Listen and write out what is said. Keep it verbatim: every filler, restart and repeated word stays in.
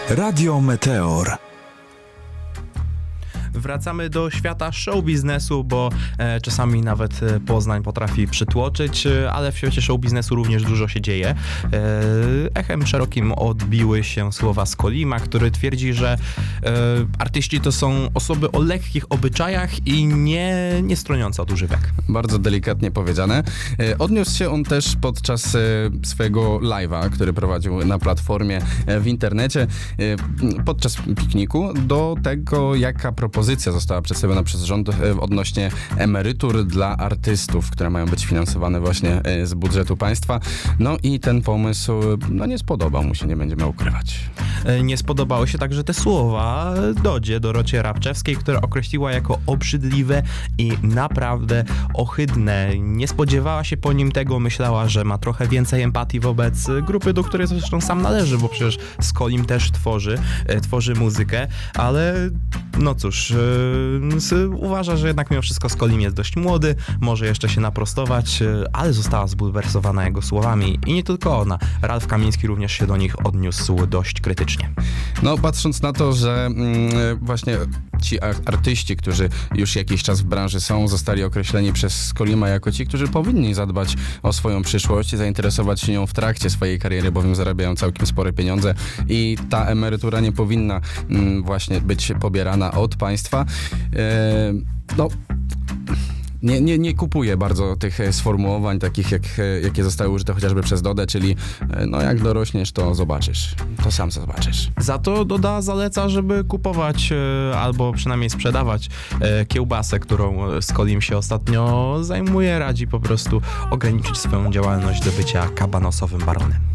Radio Meteor. Wracamy do świata show biznesu, bo e, czasami nawet e, Poznań potrafi przytłoczyć, e, ale w świecie show biznesu również dużo się dzieje. E, echem szerokim odbiły się słowa Skolima, który twierdzi, że e, artyści to są osoby o lekkich obyczajach i nie, nie stroniące od używek. Bardzo delikatnie powiedziane. E, odniósł się on też podczas e, swojego live'a, który prowadził na platformie e, w internecie, e, podczas pikniku, do tego, jaka propozycja została przedstawiona przez rząd odnośnie emerytur dla artystów, które mają być finansowane właśnie z budżetu państwa. No i ten pomysł no nie spodobał mu się, nie będziemy ukrywać. Nie spodobały się także te słowa Dodzie, Dorocie Rabczewskiej, która określiła jako obrzydliwe i naprawdę ohydne. Nie spodziewała się po nim tego, myślała, że ma trochę więcej empatii wobec grupy, do której zresztą sam należy, bo przecież Skolim też tworzy, tworzy muzykę, ale no cóż, yy, uważa, że jednak mimo wszystko Skolim jest dość młody, może jeszcze się naprostować, yy, ale została zbulwersowana jego słowami i nie tylko ona. Ralf Kamiński również się do nich odniósł dość krytycznie. No, patrząc na to, że mm, właśnie ci artyści, którzy już jakiś czas w branży są, zostali określeni przez Skolima jako ci, którzy powinni zadbać o swoją przyszłość i zainteresować się nią w trakcie swojej kariery, bowiem zarabiają całkiem spore pieniądze i ta emerytura nie powinna mm, właśnie być pobierana od państwa. E, no... Nie, nie, nie kupuję bardzo tych sformułowań takich, jak, jakie zostały użyte chociażby przez Dodę, czyli no jak dorośniesz, to zobaczysz. To sam zobaczysz. Za to Doda zaleca, żeby kupować e, albo przynajmniej sprzedawać e, kiełbasę, którą Skolim się ostatnio zajmuje. Radzi po prostu ograniczyć swoją działalność do bycia kabanosowym baronem.